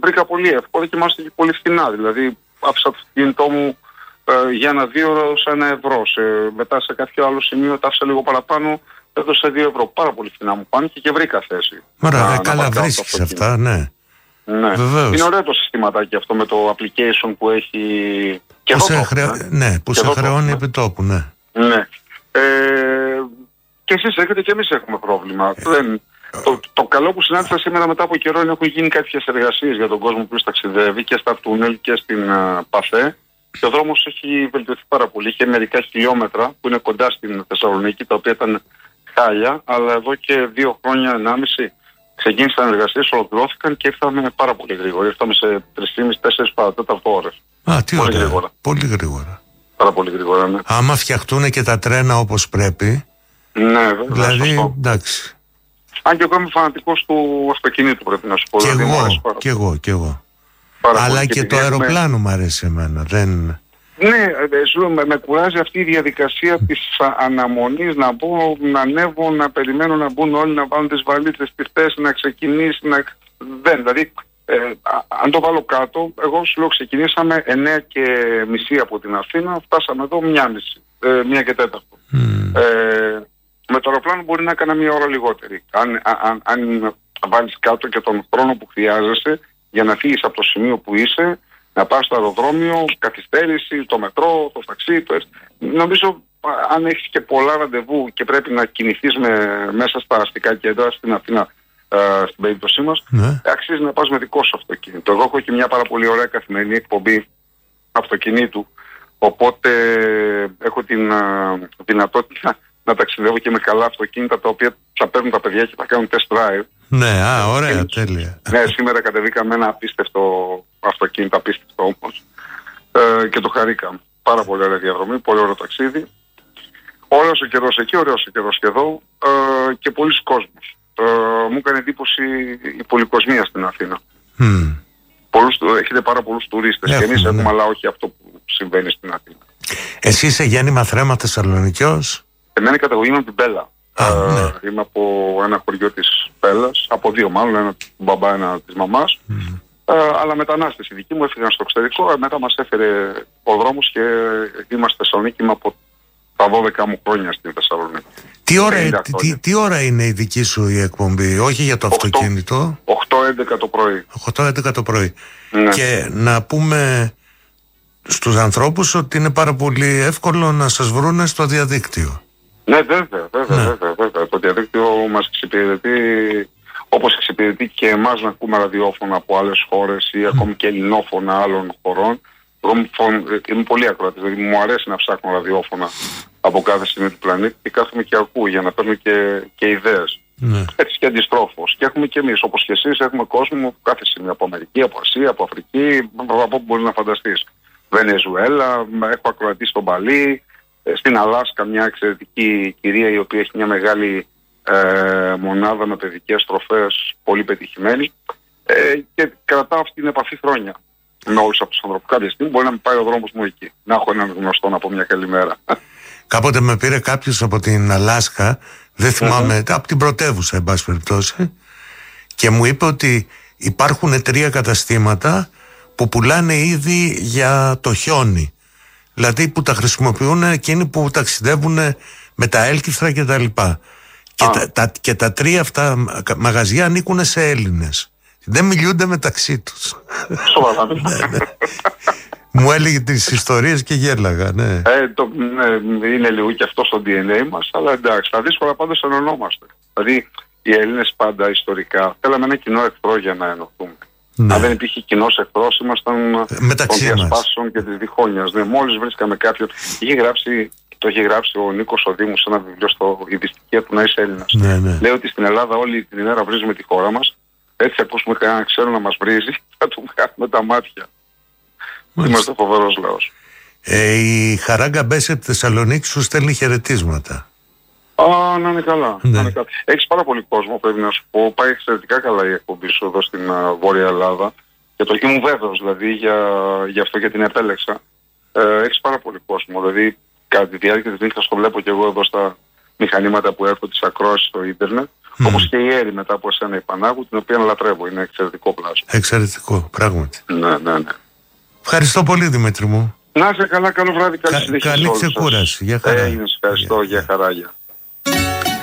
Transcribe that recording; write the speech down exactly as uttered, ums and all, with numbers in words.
βρήκα πολύ εύκολα και μάλιστα και πολύ φθηνά. Δηλαδή, άφησα το αυτοκίνητό μου ε, για ένα δύο ώρο σε ένα ευρώ. Σε, μετά σε κάποιο άλλο σημείο τα άφησα λίγο παραπάνω, έδωσα δύο ευρώ. Πάρα πολύ φθηνά μου πάνε και, και βρήκα θέση. Ωραία, καλά βρίσκεις αυτά, ναι. Ναι. Είναι ωραίο το συστηματάκι αυτό με το application που έχει. Και που εδώ σε, το, χρεω... ναι. Ναι, που και σε χρεώνει το, επί τόπου, ναι. Ναι. Ε, και εσείς έχετε και εμείς έχουμε πρόβλημα. Δεν, το, το καλό που συνάντησα σήμερα μετά από καιρό είναι ότι έχουν γίνει κάποιες εργασίες για τον κόσμο που ταξιδεύει και στα τούνελ και στην uh, Παθέ. Και ο δρόμος έχει βελτιωθεί πάρα πολύ. Είχε μερικά χιλιόμετρα που είναι κοντά στην Θεσσαλονίκη, τα οποία ήταν χάλια, αλλά εδώ και δύο χρόνια, ενάμιση, ξεκίνησαν εργασίες, ολοκληρώθηκαν και ήρθαμε πάρα πολύ γρήγορα. Ήρθαμε σε τρεις και μισή με τέσσερις παρατέταρτο ώρες. Α, τι πολύ ωραία. Γρήγορα. Πολύ γρήγορα. Πάρα πολύ γρήγορα, ναι. Άμα φτιαχτούν και τα τρένα όπως πρέπει. Ναι, βέβαια. Δηλαδή, σωστό. εντάξει. Αν και εγώ είμαι φανατικός του αυτοκινήτου, πρέπει να σου πω. Κι δηλαδή, εγώ, κι εγώ, κι εγώ. Πάρα Αλλά πολύ. και, και το αεροπλάνο έχουμε... μου αρέσει εμένα. Δεν... Ναι, σου, με, με κουράζει αυτή η διαδικασία της αναμονής, να μπω, να ανέβω, να περιμένω να μπουν όλοι, να βάλουν τις βαλίτσες στη θέση, να ξεκινήσει, να... Δεν, δηλαδή, ε, α, αν το βάλω κάτω, εγώ σου λέω ξεκινήσαμε εννέα και μισή από την Αθήνα, φτάσαμε εδώ μία μισή, ε, μία και τέταρτο. Mm. Ε, με το αεροπλάνο μπορεί να έκανα μία ώρα λιγότερη. Αν, αν, αν βάλεις κάτω και τον χρόνο που χρειάζεσαι για να φύγεις από το σημείο που είσαι, να πας στο αεροδρόμιο, καθυστέρηση, το μετρό, το ταξί, το... Νομίζω αν έχεις και πολλά ραντεβού και πρέπει να κινηθείς με, μέσα στα αστικά κέντρα στην Αθήνα, ε, στην περίπτωσή μας, ναι. αξίζει να πας με δικό σου αυτοκίνητο. Εγώ έχω και μια πάρα πολύ ωραία καθημερινή εκπομπή αυτοκινήτου, οπότε έχω την uh, δυνατότητα να ταξιδεύω και με καλά αυτοκίνητα τα οποία θα παίρνουν τα παιδιά και θα κάνουν test drive. Ναι, α, ωραία, και, τέλεια. Ναι, σήμερα κατεβήκαμε ένα απίστευτο αυτοκίνητο, απίστευτο όμως, ε, και το χαρήκαμε. Πάρα πολύ ωραία διαδρομή, πολύ ωραίο ταξίδι. Ωραίος ο καιρός εκεί, ωραίος ο καιρός και εδώ, ε, και πολλοί κόσμος. Ε, μου έκανε εντύπωση η πολυκοσμία στην Αθήνα. Mm. Πολλούς, έχετε πάρα πολλούς τουρίστες έχουμε, και εμείς ναι. έχουμε, αλλά όχι αυτό που συμβαίνει στην Αθήνα. Εσύ είσαι γέννημα Θρέμα Θεσσαλονικιός? Εμένα η καταγωγή είμαι από την Πέλα. Α, ε, ναι. Είμαι από ένα χωριό της Πέλας, από δύο μάλλον, ένα του μπαμπά, ένα της μαμάς. Mm. Ε, αλλά μετανάστες οι δικοί μου έφυγαν στο εξωτερικό, ε, μετά μας έφερε ο δρόμος και είμαστε Θεσσαλονίκη, είμαι από τα δώδεκα μου χρόνια στην Θεσσαλονίκη. Τι ώρα, τι, τι ώρα είναι η δική σου η εκπομπή, όχι για το αυτοκίνητο? οκτώ έντεκα το πρωί. οκτώ έντεκα το πρωί. Ναι. Και να πούμε στους ανθρώπους ότι είναι πάρα πολύ εύκολο να σας βρούνε στο διαδίκτυο. Ναι, βέβαια, βέβαια, ναι. βέβαια, βέβαια. Το διαδίκτυο μας εξυπηρετεί, όπως εξυπηρετεί και εμάς να ακούμε ραδιόφωνα από άλλες χώρες ή mm. ακόμη και ελληνόφωνα άλλων χωρών. Εγώ είμαι πολύ ακροατής, δηλαδή μου αρέσει να ψάχνω ραδιόφωνα από κάθε σημείο του πλανήτη και κάθομαι και ακούω για να παίρνω και, και ιδέες. Mm. Έτσι και αντιστρόφως. Και έχουμε και εμείς, όπως και εσείς, έχουμε κόσμο από κάθε σημείο, από Αμερική, από Ασία, από Αφρική, από όπου μπορεί να φανταστείς. Βενεζουέλα, έχω ακροατή στον Παλί, στην Αλάσκα μια εξαιρετική κυρία η οποία έχει μια μεγάλη ε, μονάδα με παιδικές τροφές, πολύ πετυχημένη, ε, και κρατάω αυτή την επαφή χρόνια με όλους αυτούς τους ανθρώπους. Κάποια στιγμή μπορεί να με πάει ο δρόμος μου εκεί, να έχω έναν γνωστό να πω μια καλημέρα. Κάποτε με πήρε κάποιος από την Αλάσκα, δεν θυμάμαι, mm-hmm. από την πρωτεύουσα εν πάση περιπτώσει, και μου είπε ότι υπάρχουν τρία καταστήματα που πουλάνε ήδη για το χιόνι. Δηλαδή που τα χρησιμοποιούν εκείνοι που ταξιδεύουν με τα έλκυθρα και τα λοιπά. Και, τα, τα, και τα τρία αυτά μαγαζιά ανήκουν σε Έλληνες. Δεν μιλούνται μεταξύ τους. Σοβαρά. ναι, ναι. Μου έλεγε τις ιστορίες και γέλαγα, ναι. Ε, το, ναι, είναι λίγο και αυτό στο ντι εν έι μας, αλλά εντάξει, τα δύσκολα πάντα ενωνόμαστε. Δηλαδή οι Έλληνες πάντα ιστορικά θέλαμε ένα κοινό εχθρό για να ενωθούμε. Ναι. Αν δεν υπήρχε κοινός εχθρός, ήμασταν των διασπάσεων και της διχόνοιας. Ναι, μόλις βρίσκαμε κάποιον. Είχε γράψει, το είχε γράψει ο Νίκος ο Δήμους σε ένα βιβλίο στο «Η δυστυχία του να είσαι Έλληνας». Ναι, ναι. Λέει ότι στην Ελλάδα όλη την ημέρα βρίζουμε τη χώρα μας. Έτσι ακούσουμε κανέναν ξέρω να μας βρίζει, θα του βγάλουμε τα μάτια. Μάλιστα. Είμαστε φοβερός λαός. Ε, η Χαράγκα Μπέσετ Θεσσαλονίκη σου στέλνει χαιρετίσματα. Α, να είναι καλά. Ναι. καλά. Έχεις πάρα πολύ κόσμο, πρέπει να σου πω. Πάει εξαιρετικά καλά η εκπομπή σου εδώ στην uh, Βόρεια Ελλάδα. Και το ήμουν βέβαιος δηλαδή για, για αυτό και την επέλεξα. Ε, έχεις πάρα πολύ κόσμο. Δηλαδή, κατά τη διάρκεια της νύχτας το βλέπω και εγώ εδώ στα μηχανήματα που έχω τις ακρόασεις στο ίντερνετ. Mm. Όπως και η Έρη μετά από εσένα η Πανάγου, την οποία λατρεύω. Είναι εξαιρετικό πλάσμα. Εξαιρετικό, πράγματι. Ναι, ναι, ναι. Ευχαριστώ πολύ, Δημήτρη μου. Να είσαι καλά, καλό βράδυ, καλή Κα, συνέχεια. Καλή ξεκούραση. Για χαρά. Ε, ευχαριστώ, για χαρά. Για.